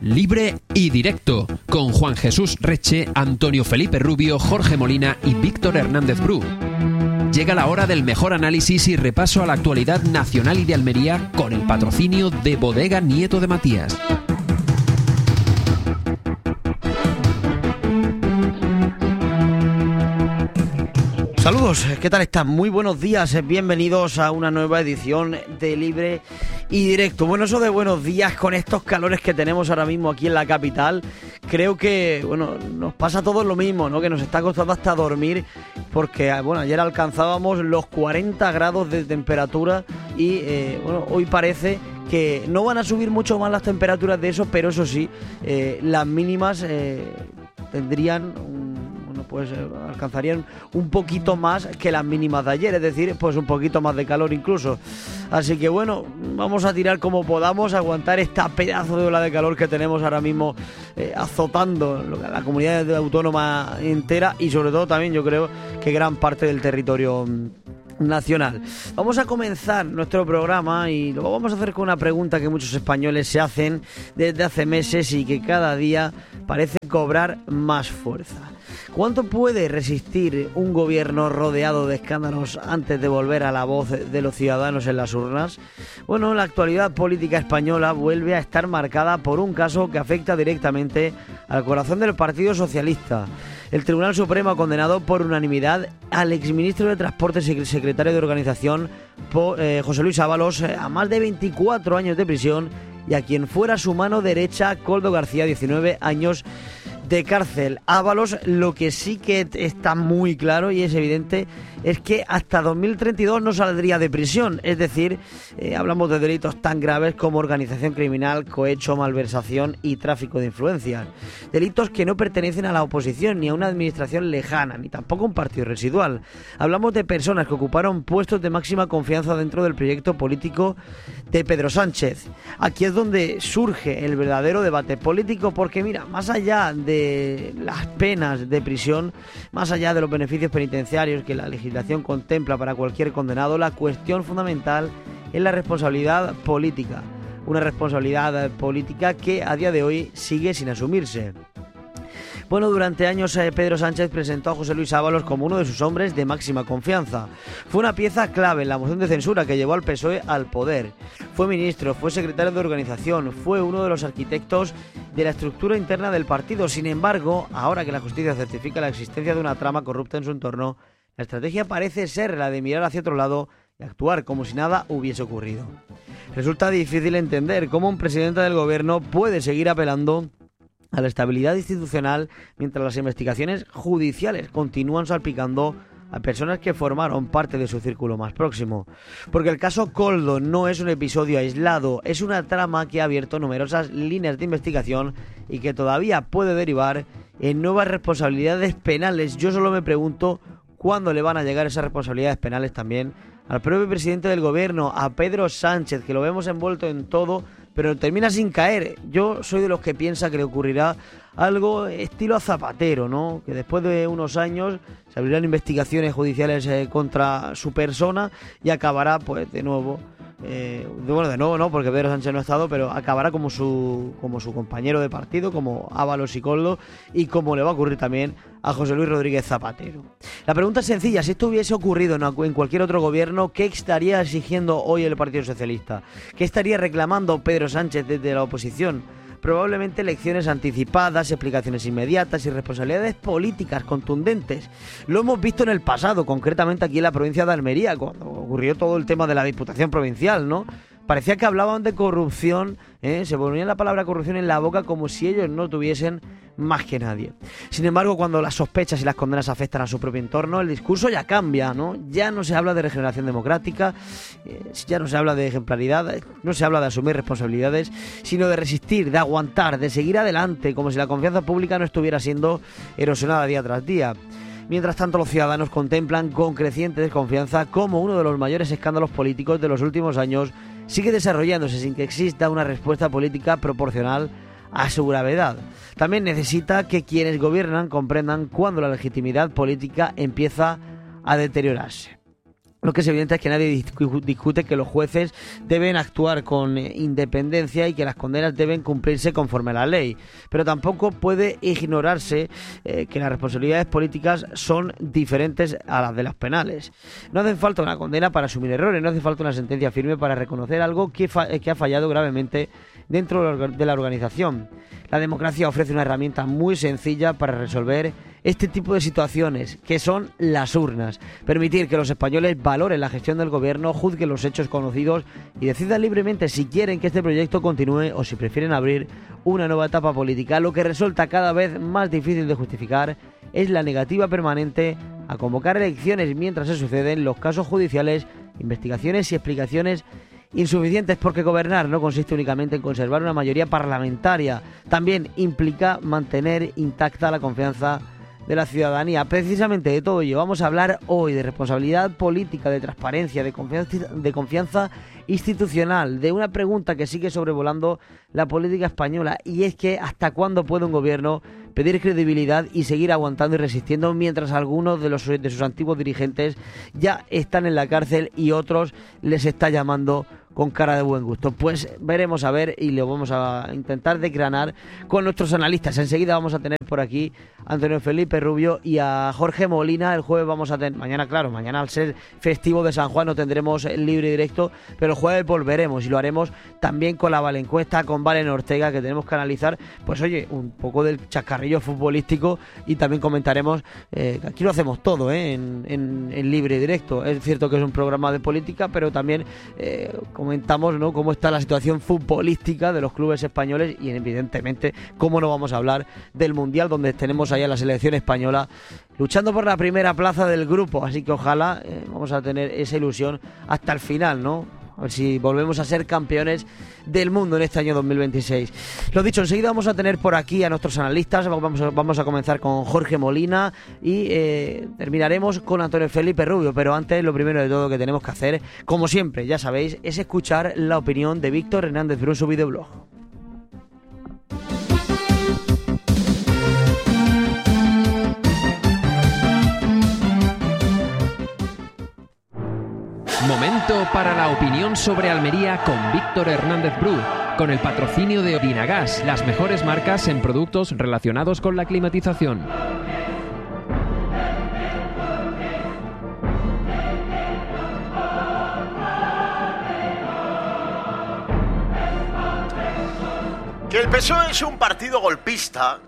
Libre y directo, con Juan Jesús Reche, Antonio Felipe Rubio, Jorge Molina y Víctor Hernández Bru. Llega la hora del mejor análisis y repaso a la actualidad nacional y de Almería con el patrocinio de Bodega Nieto de Matías. Saludos, ¿qué tal están? Muy buenos días, bienvenidos a una nueva edición de Libre y Directo. Bueno, eso de buenos días con estos calores que tenemos ahora mismo aquí en la capital, creo que, nos pasa a todos lo mismo, ¿no? Que nos está costando hasta dormir porque, ayer alcanzábamos los 40 grados de temperatura y, hoy parece que no van a subir mucho más las temperaturas de eso, pero eso sí, las mínimas tendrían alcanzarían un poquito más que las mínimas de ayer, es decir, pues un poquito más de calor incluso. Así que vamos a tirar como podamos, a aguantar esta pedazo de ola de calor que tenemos ahora mismo azotando la comunidad autónoma entera y sobre todo también yo creo que gran parte del territorio nacional. Vamos a comenzar nuestro programa y lo vamos a hacer con una pregunta que muchos españoles se hacen desde hace meses y que cada día parece cobrar más fuerza. ¿Cuánto puede resistir un gobierno rodeado de escándalos antes de volver a la voz de los ciudadanos en las urnas? La actualidad política española vuelve a estar marcada por un caso que afecta directamente al corazón del Partido Socialista. El Tribunal Supremo ha condenado por unanimidad al exministro de Transportes y secretario de Organización, José Luis Ábalos, a más de 24 años de prisión y a quien fuera su mano derecha, Koldo García, 19 años de cárcel. Ábalos, lo que sí que está muy claro y es evidente es que hasta 2032 no saldría de prisión, es decir, hablamos de delitos tan graves como organización criminal, cohecho, malversación y tráfico de influencias, delitos que no pertenecen a la oposición ni a una administración lejana, ni tampoco a un partido residual. Hablamos de personas que ocuparon puestos de máxima confianza dentro del proyecto político de Pedro Sánchez. Aquí es donde surge el verdadero debate político, porque mira, más allá de las penas de prisión, más allá de los beneficios penitenciarios que la legislación contempla para cualquier condenado, la cuestión fundamental es la responsabilidad política. Una responsabilidad política que a día de hoy sigue sin asumirse. Durante años Pedro Sánchez presentó a José Luis Ábalos como uno de sus hombres de máxima confianza. Fue una pieza clave en la moción de censura que llevó al PSOE al poder. Fue ministro, fue secretario de organización, fue uno de los arquitectos de la estructura interna del partido. Sin embargo, ahora que la justicia certifica la existencia de una trama corrupta en su entorno, la estrategia parece ser la de mirar hacia otro lado y actuar como si nada hubiese ocurrido. Resulta difícil entender cómo un presidente del gobierno puede seguir apelando a la estabilidad institucional mientras las investigaciones judiciales continúan salpicando a personas que formaron parte de su círculo más próximo. Porque el caso Koldo no es un episodio aislado, es una trama que ha abierto numerosas líneas de investigación y que todavía puede derivar en nuevas responsabilidades penales. Yo solo me pregunto cuándo le van a llegar esas responsabilidades penales también al propio presidente del gobierno, a Pedro Sánchez, que lo vemos envuelto en todo, pero termina sin caer. Yo soy de los que piensa que le ocurrirá algo estilo a Zapatero, ¿no? Que después de unos años se abrirán investigaciones judiciales contra su persona y acabará, pues, de nuevo no, porque Pedro Sánchez no ha estado, pero acabará como su compañero de partido, como Ábalos y Koldo, y como le va a ocurrir también a José Luis Rodríguez Zapatero. La pregunta es sencilla: si esto hubiese ocurrido en cualquier otro gobierno, ¿qué estaría exigiendo hoy el Partido Socialista? ¿Qué estaría reclamando Pedro Sánchez desde la oposición? Probablemente elecciones anticipadas, explicaciones inmediatas y responsabilidades políticas contundentes. Lo hemos visto en el pasado, concretamente aquí en la provincia de Almería, cuando ocurrió todo el tema de la Diputación Provincial, ¿no? Parecía que hablaban de corrupción, se ponían la palabra corrupción en la boca como si ellos no tuviesen más que nadie. Sin embargo, cuando las sospechas y las condenas afectan a su propio entorno, el discurso ya cambia, ¿no? Ya no se habla de regeneración democrática, ya no se habla de ejemplaridad, no se habla de asumir responsabilidades, sino de resistir, de aguantar, de seguir adelante, como si la confianza pública no estuviera siendo erosionada día tras día. Mientras tanto, los ciudadanos contemplan con creciente desconfianza cómo uno de los mayores escándalos políticos de los últimos años sigue desarrollándose sin que exista una respuesta política proporcional a su gravedad. También necesita que quienes gobiernan comprendan cuándo la legitimidad política empieza a deteriorarse. Lo que es evidente es que nadie discute que los jueces deben actuar con independencia y que las condenas deben cumplirse conforme a la ley. Pero tampoco puede ignorarse que las responsabilidades políticas son diferentes a las de las penales. No hace falta una condena para asumir errores, no hace falta una sentencia firme para reconocer algo que ha fallado gravemente dentro de la organización. La democracia ofrece una herramienta muy sencilla para resolver este tipo de situaciones, que son las urnas. Permitir que los españoles valoren la gestión del gobierno, juzguen los hechos conocidos y decidan libremente si quieren que este proyecto continúe o si prefieren abrir una nueva etapa política. Lo que resulta cada vez más difícil de justificar es la negativa permanente a convocar elecciones mientras se suceden los casos judiciales, investigaciones y explicaciones insuficientes, porque gobernar no consiste únicamente en conservar una mayoría parlamentaria, también implica mantener intacta la confianza de la ciudadanía. Precisamente de todo ello vamos a hablar hoy, de responsabilidad política, de transparencia, de confianza institucional, de una pregunta que sigue sobrevolando la política española, y es que ¿hasta cuándo puede un gobierno pedir credibilidad y seguir aguantando y resistiendo mientras algunos de sus antiguos dirigentes ya están en la cárcel y otros les está llamando con cara de buen gusto? Pues veremos a ver, y lo vamos a intentar desgranar con nuestros analistas. Enseguida vamos a tener por aquí a Antonio Felipe Rubio y a Jorge Molina. El jueves vamos a tener, mañana al ser festivo de San Juan no tendremos el libre directo, pero el jueves volveremos y lo haremos también con la Valencuesta, con Valen Ortega, que tenemos que analizar, pues oye, un poco del chascarrillo futbolístico, y también comentaremos, aquí lo hacemos todo en libre directo. Es cierto que es un programa de política, pero también comentamos, ¿no?, cómo está la situación futbolística de los clubes españoles, y evidentemente cómo no vamos a hablar del Mundial, donde tenemos ahí a la selección española luchando por la primera plaza del grupo. Así que ojalá vamos a tener esa ilusión hasta el final, ¿no? A ver si volvemos a ser campeones del mundo en este año 2026. Lo dicho, enseguida vamos a tener por aquí a nuestros analistas. Vamos a comenzar con Jorge Molina y terminaremos con Antonio Felipe Rubio. Pero antes, lo primero de todo que tenemos que hacer, como siempre, ya sabéis, es escuchar la opinión de Víctor Hernández Bru en su videoblog. Momento para la opinión sobre Almería con Víctor Hernández Bru, con el patrocinio de Odinagas, las mejores marcas en productos relacionados con la climatización. Que el PSOE es un partido golpista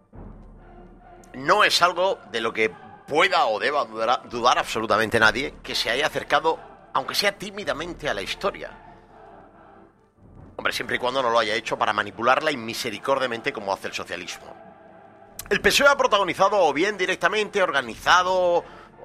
no es algo de lo que pueda o deba dudar absolutamente nadie que se haya acercado, aunque sea tímidamente, a la historia. Hombre, siempre y cuando no lo haya hecho para manipularla inmisericordiamente como hace el socialismo. El PSOE ha protagonizado o bien directamente organizado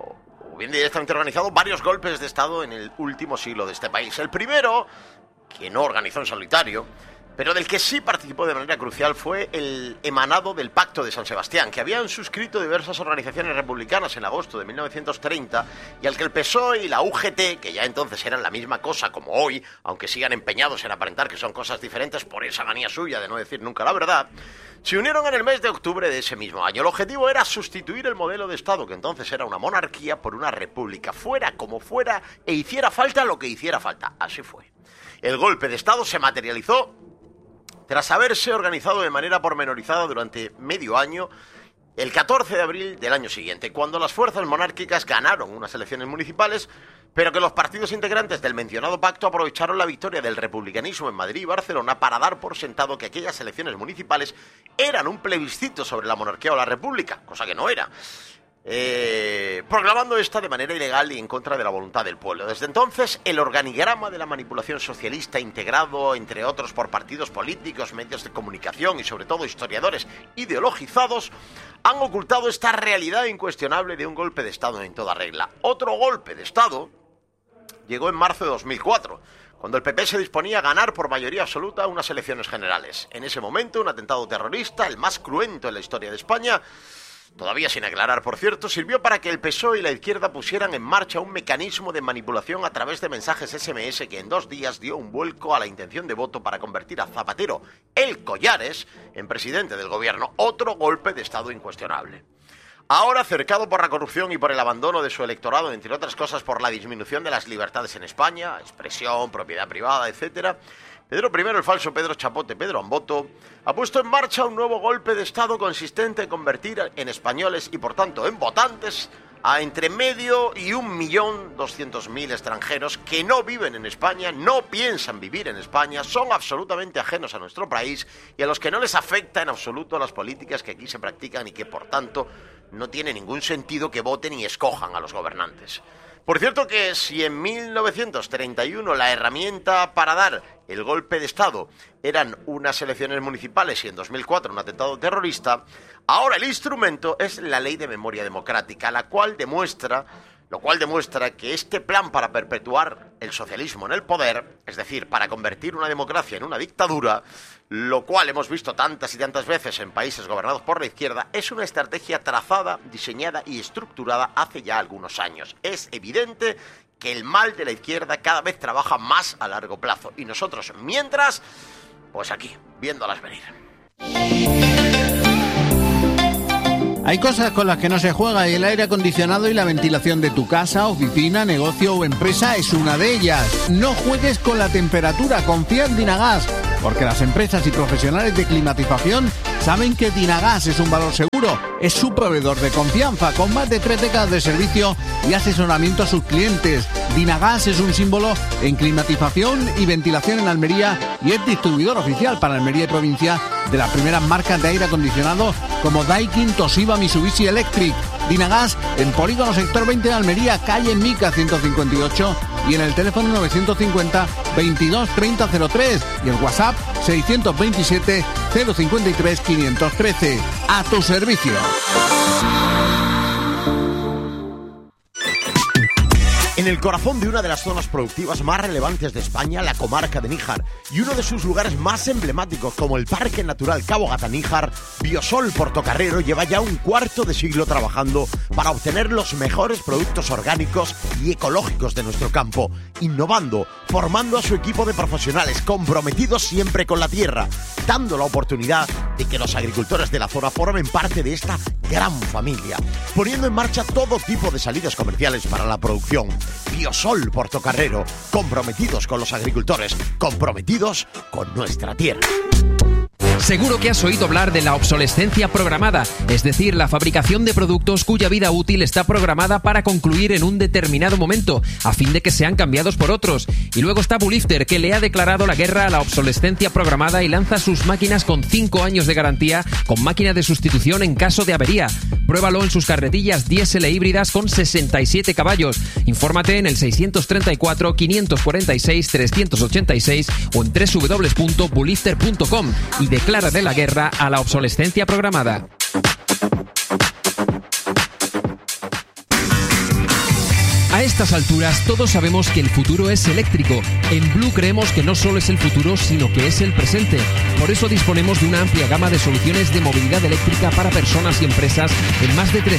varios golpes de Estado en el último siglo de este país. El primero, que no organizó en solitario, pero del que sí participó de manera crucial, fue el emanado del Pacto de San Sebastián, que habían suscrito diversas organizaciones republicanas en agosto de 1930 y al que el PSOE y la UGT, que ya entonces eran la misma cosa como hoy, aunque sigan empeñados en aparentar que son cosas diferentes por esa manía suya de no decir nunca la verdad, se unieron en el mes de octubre de ese mismo año. El objetivo era sustituir el modelo de Estado, que entonces era una monarquía, por una república, fuera como fuera e hiciera falta lo que hiciera falta. Así fue. El golpe de Estado se materializó tras haberse organizado de manera pormenorizada durante medio año, el 14 de abril del año siguiente, cuando las fuerzas monárquicas ganaron unas elecciones municipales, pero que los partidos integrantes del mencionado pacto aprovecharon la victoria del republicanismo en Madrid y Barcelona para dar por sentado que aquellas elecciones municipales eran un plebiscito sobre la monarquía o la república, cosa que no era, proclamando esta de manera ilegal y en contra de la voluntad del pueblo. Desde entonces, el organigrama de la manipulación socialista, integrado entre otros por partidos políticos, medios de comunicación y sobre todo historiadores ideologizados, han ocultado esta realidad incuestionable de un golpe de Estado en toda regla. Otro golpe de Estado llegó en marzo de 2004, cuando el PP se disponía a ganar por mayoría absoluta unas elecciones generales. En ese momento, un atentado terrorista, el más cruento en la historia de España, todavía sin aclarar, por cierto, sirvió para que el PSOE y la izquierda pusieran en marcha un mecanismo de manipulación a través de mensajes SMS que en 2 días dio un vuelco a la intención de voto para convertir a Zapatero, el Collares, en presidente del gobierno. Otro golpe de Estado incuestionable. Ahora, cercado por la corrupción y por el abandono de su electorado, entre otras cosas por la disminución de las libertades en España, expresión, propiedad privada, etc., Pedro I, el falso Pedro Chapote, Pedro Amboto, ha puesto en marcha un nuevo golpe de Estado consistente en convertir en españoles y, por tanto, en votantes a entre 500.000 y 1.200.000 extranjeros que no viven en España, no piensan vivir en España, son absolutamente ajenos a nuestro país y a los que no les afecta en absoluto las políticas que aquí se practican y que, por tanto, no tiene ningún sentido que voten y escojan a los gobernantes. Por cierto que si en 1931 la herramienta para dar el golpe de Estado eran unas elecciones municipales y en 2004 un atentado terrorista, ahora el instrumento es la Ley de Memoria Democrática, lo cual demuestra que este plan para perpetuar el socialismo en el poder, es decir, para convertir una democracia en una dictadura, lo cual hemos visto tantas y tantas veces en países gobernados por la izquierda, es una estrategia trazada, diseñada y estructurada hace ya algunos años. Es evidente que el mal de la izquierda cada vez trabaja más a largo plazo y nosotros, mientras, pues aquí, viéndolas venir. Hay cosas con las que no se juega y el aire acondicionado y la ventilación de tu casa, oficina, negocio o empresa es una de ellas. No juegues con la temperatura, confía en Dinagas, porque las empresas y profesionales de climatización saben que Dinagas es un valor seguro. Es su proveedor de confianza, con más de 3 décadas de servicio y asesoramiento a sus clientes. Dinagas es un símbolo en climatización y ventilación en Almería y es distribuidor oficial para Almería y provincia de las primeras marcas de aire acondicionado como Daikin, Toshiba, Mitsubishi Electric. Dinagas en Polígono Sector 20 de Almería, calle Mica 158 y en el teléfono 950 22 30 03 y el WhatsApp 627 053 513. A tu servicio. En el corazón de una de las zonas productivas más relevantes de España, la comarca de Níjar, y uno de sus lugares más emblemáticos como el Parque Natural Cabo Gata-Níjar, Biosol Portocarrero lleva ya un cuarto de siglo trabajando para obtener los mejores productos orgánicos y ecológicos de nuestro campo, innovando, formando a su equipo de profesionales comprometidos siempre con la tierra, dando la oportunidad de que los agricultores de la zona formen parte de esta gran familia, poniendo en marcha todo tipo de salidas comerciales para la producción. Biosol Portocarrero, comprometidos con los agricultores, comprometidos con nuestra tierra. Seguro que has oído hablar de la obsolescencia programada, es decir, la fabricación de productos cuya vida útil está programada para concluir en un determinado momento, a fin de que sean cambiados por otros. Y luego está Bulifter, que le ha declarado la guerra a la obsolescencia programada y lanza sus máquinas con 5 años de garantía, con máquina de sustitución en caso de avería. Pruébalo en sus carretillas diésel e híbridas con 67 caballos. Infórmate en el 634 546 386 o en www.bulifter.com y declara de la guerra a la obsolescencia programada. A estas alturas todos sabemos que el futuro es eléctrico. En Blue creemos que no solo es el futuro, sino que es el presente. Por eso disponemos de una amplia gama de soluciones de movilidad eléctrica para personas y empresas en más de 3.000